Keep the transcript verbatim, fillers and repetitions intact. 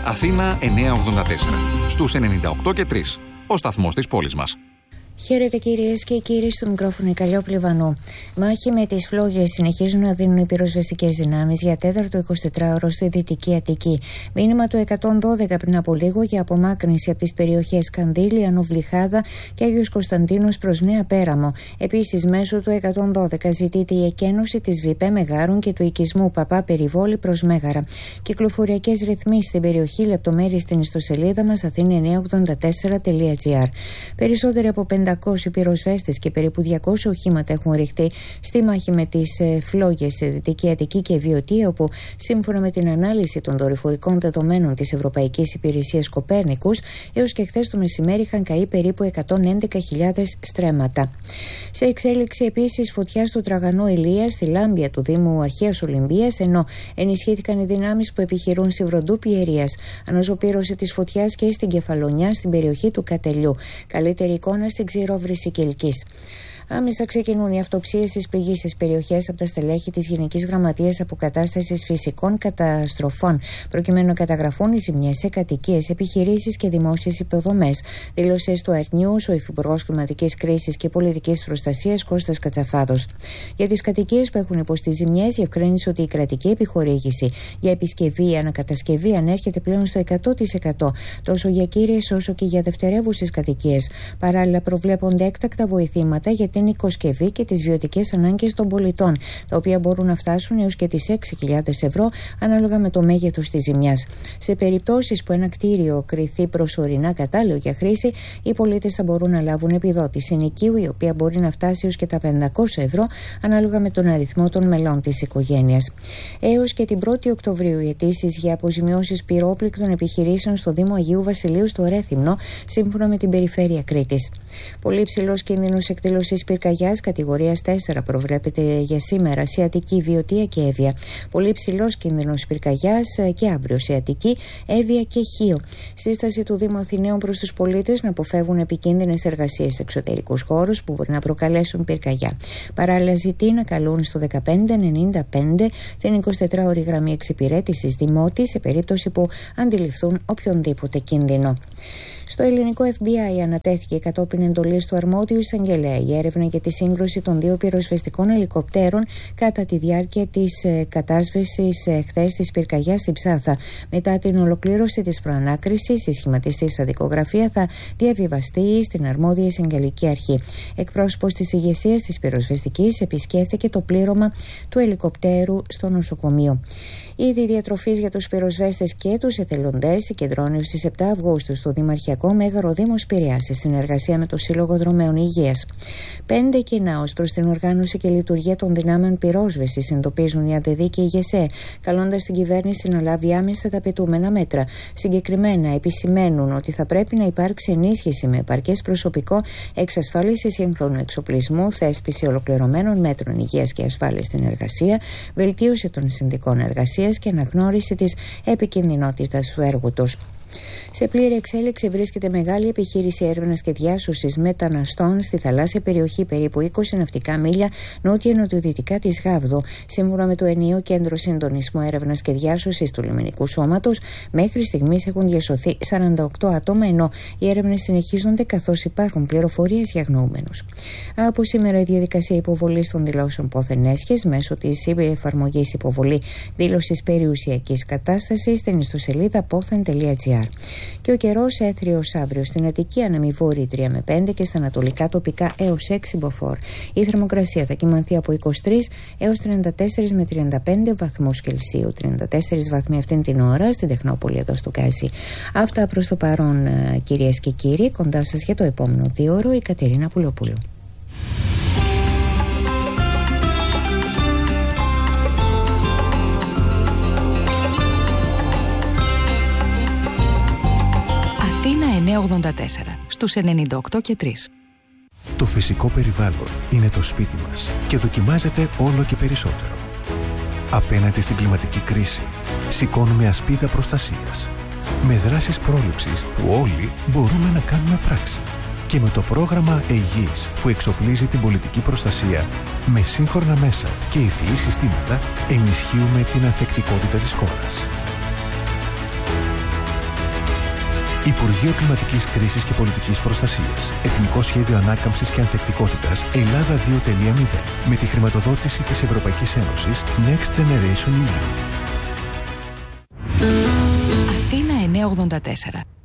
Αθήνα εννιακόσια ογδόντα τέσσερα. Στους ενενήντα οκτώ και τρία. Ο σταθμός της πόλης μας. Χαίρετε κυρίες και κύριοι, στο μικρόφωνο η Καλλιόπη Λιβανού. Μάχη με τις φλόγες συνεχίζουν να δίνουν οι πυροσβεστικές δυνάμεις για τέταρτο εικοσιτετράωρο στη Δυτική Αττική. Μήνυμα του εκατόν δώδεκα πριν από λίγο για απομάκρυνση από τις περιοχές Κανδύλη, Ανουβλιχάδα και Άγιος Κωνσταντίνος προς Νέα Πέραμο. Επίσης, μέσω του εκατόν δώδεκα ζητείται η εκένωση της ΒΙΠΕ Μεγάρων και του οικισμού Παπά Περιβόλη προς Μέγαρα. Κυκλοφοριακές ρυθμίσεις στην περιοχή, λεπτομέρειες στην ιστοσελίδα μας αθήνα εννιακόσια ογδόντα τέσσερα τελεία τζι άρ. Περισσότεροι από πεντακόσιοι πυροσβέστες και περίπου διακόσια οχήματα έχουν ρηχτεί στη μάχη με τις ε, φλόγες στη Δυτική Αττική και Βιωτία, όπου σύμφωνα με την ανάλυση των δορυφορικών δεδομένων της Ευρωπαϊκής Υπηρεσίας Κοπέρνικους, έως και χθες το μεσημέρι είχαν καεί περίπου εκατόν έντεκα χιλιάδες στρέμματα. Σε εξέλιξη επίσης φωτιά στο Τραγανό Ηλία, στη Λάμπια του Δήμου Αρχαίας Ολυμπίας, ενώ ενισχύθηκαν οι δυνάμεις που επιχειρούν στη Βροντού Πιερίας. Αναζωπήρωση της φωτιάς και στην Κεφαλονιά, στην περιοχή του Κατελιού. Καλύτερη εικόνα στην Ξηρόβρηση Κιλκής. Άμεσα ξεκινούν οι αυτοψίες στις πληγήσεις περιοχές από τα στελέχη της Γενικής Γραμματείας Αποκατάστασης Φυσικών Καταστροφών, προκειμένου να καταγραφούν οι ζημιές σε κατοικίες, επιχειρήσεις και δημόσιες υποδομές, δήλωσε στο Air News ο Υφυπουργός Κλιματικής Κρίσης και Πολιτικής Προστασίας Κώστας Κατσαφάδος. Για τις κατοικίες που έχουν υποστεί ζημιές, διευκρίνησε ότι η κρατική επιχορήγηση για επισκευή ή ανακατασκευή ανέρχεται πλέον στο εκατό τοις εκατό, τόσο για κύριες όσο και για δευτερεύουσες κατοικίες. Παράλληλα, προβλέπονται έκτακτα βοηθήματα για την οικοσκευή και τις βιωτικές ανάγκες των πολιτών, τα οποία μπορούν να φτάσουν έως και τις έξι χιλιάδες ευρώ ανάλογα με το μέγεθος της ζημιάς. Σε περιπτώσεις που ένα κτίριο κριθεί προσωρινά κατάλληλο για χρήση, οι πολίτες θα μπορούν να λάβουν επιδότηση ενοικίου, η οποία μπορεί να φτάσει έως και τα πεντακόσια ευρώ ανάλογα με τον αριθμό των μελών της οικογένειας. Έως και την πρώτη Οκτωβρίου, οι αιτήσεις για αποζημιώσεις πυρόπληκτων επιχειρήσεων στο Δήμο Αγίου Βασιλείου στο Ρέθυμνο, σύμφωνα με την Περιφέρεια Κρήτης. Πολύ ψηλός κίνδυνος εκδήλωσης πυρκαγιάς κατηγορίας τέσσερα προβλέπεται για σήμερα σε Αττική, Βιωτία και Εύβοια. Πολύ ψηλός κίνδυνος πυρκαγιάς και αύριο σε Αττική, Εύβοια και Χίο. Σύσταση του Δήμου Αθηναίων προς τους πολίτες να αποφεύγουν επικίνδυνες εργασίες σε εξωτερικούς χώρους που μπορεί να προκαλέσουν πυρκαγιά. Παράλληλα, ζητεί να καλούν στο δεκαπέντε ενενήντα πέντε την εικοσιτετράωρη γραμμή εξυπηρέτησης Δημότη σε περίπτωση που αντιληφθούν οποιονδήποτε κίνδυνο. Στο ελληνικό εφ μπι άι ανατέθηκε κατόπιν εντολής του αρμόδιου εισαγγελέα η έρευνα για τη σύγκρουση των δύο πυροσβεστικών ελικοπτέρων κατά τη διάρκεια της ε, κατάσβεσης ε, χθες της πυρκαγιάς στην Ψάθα. Μετά την ολοκλήρωση της προανάκρισης, η σχηματιστή στα δικογραφία θα διαβιβαστεί στην αρμόδια εισαγγελική αρχή. Εκπρόσωπος της ηγεσίας της πυροσβεστικής επισκέφθηκε το πλήρωμα του ελικοπτέρου στο νοσοκομείο. Ήδη διατροφής για τους πυροσβέστες και τους εθελοντές συγκεντρώνει στις επτά Αυγούστου στο Δημαρχιακό Μέγαρο Δήμος Πειραιάς σε συνεργασία με το Σύλλογο Δρομέων Υγείας. Πέντε κενά ως προς την οργάνωση και λειτουργία των δυνάμεων πυρόσβεσης εντοπίζουν η ΑΔΕΔΗ και η ΓΕΣΕ, καλώντας την κυβέρνηση να λάβει άμεσα τα απαιτούμενα μέτρα. Συγκεκριμένα, επισημαίνουν ότι θα πρέπει να υπάρξει ενίσχυση με επαρκές προσωπικό, εξασφάλιση σύγχρονου εξοπλισμού, θέσπιση ολοκληρωμένων μέτρων υγείας και ασφάλειας στην εργασία, βελτίωση των συνδικών εργασίας και αναγνώριση της επικινδυνότητας του έργου τους. Σε πλήρη εξέλιξη βρίσκεται μεγάλη επιχείρηση έρευνας και διάσωσης μεταναστών στη θαλάσσια περιοχή περίπου είκοσι ναυτικά μίλια νότια-νοτιοδυτικά της Γάβδο. Σύμφωνα με το ενιαίο Κέντρο Συντονισμού Έρευνας και Διάσωσης του Λιμενικού Σώματος, μέχρι στιγμής έχουν διασωθεί σαράντα οκτώ άτομα, ενώ οι έρευνες συνεχίζονται καθώς υπάρχουν πληροφορίες για αγνοούμενους. Από σήμερα η διαδικασία υποβολής των δηλώσεων πόθεν έσχες μέσω της εφαρμογής υποβολή δήλωσης περιουσιακής κατάστασης στην ιστοσελίδα πόθεν τελεία τζι άρ. Και ο καιρός έθριος αύριο στην Αττική ανεμιβόρει τρία με πέντε και στα ανατολικά τοπικά έως έξι μποφόρ. Η θερμοκρασία θα κυμανθεί από είκοσι τρεις έως τριάντα τέσσερα με τριάντα πέντε βαθμούς Κελσίου. τριάντα τέσσερα βαθμοί αυτήν την ώρα στην Τεχνόπολη εδώ στο Κάζι. Αυτά προς το παρόν, κυρίες και κύριοι. Κοντά σας για το επόμενο δύο ώρο η Κατερίνα Πουλοπούλου. εννιακόσια ογδόντα τέσσερα στους ενενήντα οκτώ και τρία. Το φυσικό περιβάλλον είναι το σπίτι μας και δοκιμάζεται όλο και περισσότερο. Απέναντι στην κλιματική κρίση, σηκώνουμε ασπίδα προστασίας. Με δράσεις πρόληψης που όλοι μπορούμε να κάνουμε πράξη. Και με το πρόγραμμα ΕΓΙΙΣ που εξοπλίζει την πολιτική προστασία με σύγχρονα μέσα και ευφυή συστήματα, ενισχύουμε την ανθεκτικότητα της χώρας. Υπουργείο Κλιματικής Κρίσης και Πολιτικής Προστασίας. Εθνικό Σχέδιο Ανάκαμψης και Ανθεκτικότητας Ελλάδα δύο τελεία μηδέν. Με τη χρηματοδότηση της Ευρωπαϊκής Ένωσης Next Generation ι γιου. Αθήνα εννιακόσια ογδόντα τέσσερα.